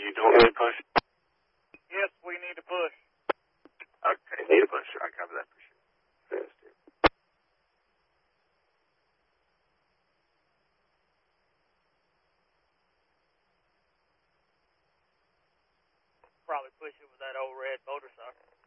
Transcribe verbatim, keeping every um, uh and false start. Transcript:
you don't really push? Yes, we need to push. Okay, need a push. I cover that for sure. Fast, yeah. Probably push it with that old red motorcycle.